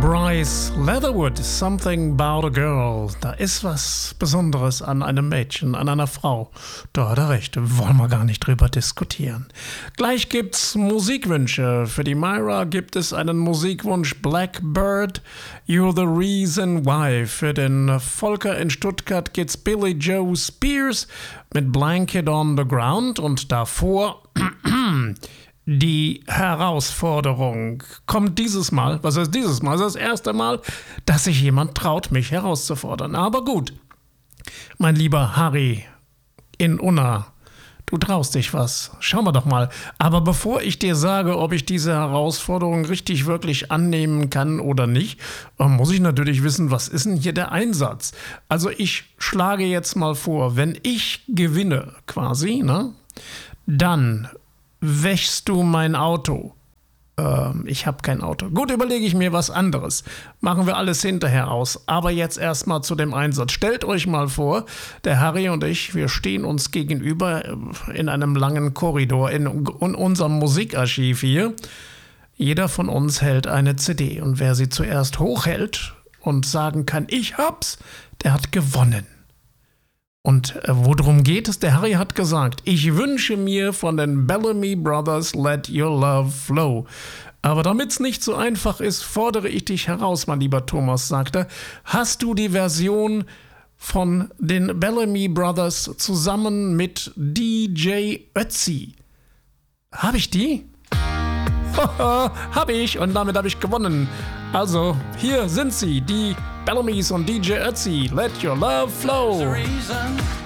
Bryce Leatherwood, Something About a Girl. Da ist was Besonderes an einem Mädchen, an einer Frau. Da hat er recht, wollen wir gar nicht drüber diskutieren. Gleich gibt's Musikwünsche. Für die Myra gibt es einen Musikwunsch Blackbird, You're the Reason Why. Für den Volker in Stuttgart geht's Billy Joe Spears mit Blanket on the Ground und davor die Herausforderung kommt dieses Mal, was heißt dieses Mal? Das ist das erste Mal, dass sich jemand traut, mich herauszufordern. Aber gut, mein lieber Harry in Unna, du traust dich was. Schauen wir doch mal. Aber bevor ich dir sage, ob ich diese Herausforderung richtig wirklich annehmen kann oder nicht, muss ich natürlich wissen, was ist denn hier der Einsatz? Also ich schlage jetzt mal vor, wenn ich gewinne quasi, ne, dann wäschst du mein Auto? Ich habe kein Auto. Gut, überlege ich mir was anderes. Machen wir alles hinterher aus. Aber jetzt erstmal zu dem Einsatz. Stellt euch mal vor, der Harry und ich, wir stehen uns gegenüber in einem langen Korridor in unserem Musikarchiv hier. Jeder von uns hält eine CD. Und wer sie zuerst hochhält und sagen kann, ich hab's, der hat gewonnen. Und worum geht es? Der Harry hat gesagt, ich wünsche mir von den Bellamy Brothers Let Your Love Flow. Aber damit es nicht so einfach ist, fordere ich dich heraus, mein lieber Thomas, sagt er. Hast du die Version von den Bellamy Brothers zusammen mit DJ Ötzi? Habe ich die? Habe ich und damit habe ich gewonnen. Also, hier sind sie, die Bellamys und DJ Ötzi. Let Your Love Flow.